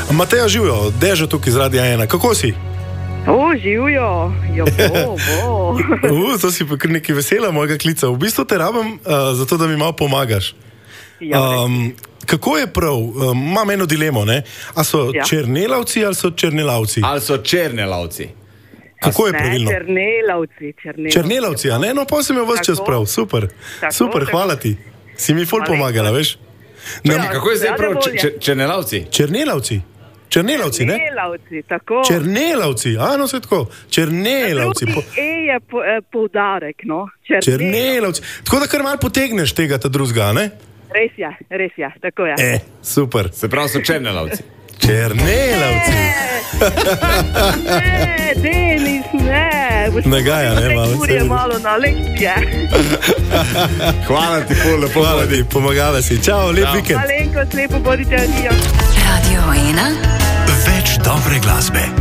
Mateja, živijo, Dežo tukaj iz Radia 1. Kako si? Živijo. To si pa kar nekaj vesela mojega klica. V bistvu te rabim zato, da mi malo pomagaš. Kako je prav? Imam eno dilemo, ne? A so černelavci ali so černelavci? Ali so černelavci? Kako je pravilno? Černelavci, a ne? No, pa sem jo vas čas prav. Super, hvala ti. Si mi ful pomagala, veš? Kako je zdaj prav černelavci? Černelavci, ne? Tako. Černelavci, no se tako. Černelavci. Je poudarek, no. Černelavci. Tako da kar malo potegneš tega ta drugega, ne? Res je, tako je. Super. Se pravi so černelavci. Černelavci. Denis, ne. Nagaja, ne, malo. Urje malo na lekcije. Hvala ti, ful, lepo. Hvala ti, pomagala si. Čau, lep vikend. Malenkost, lepo bodite, adijo. Radio 1. Več dobre glasbe.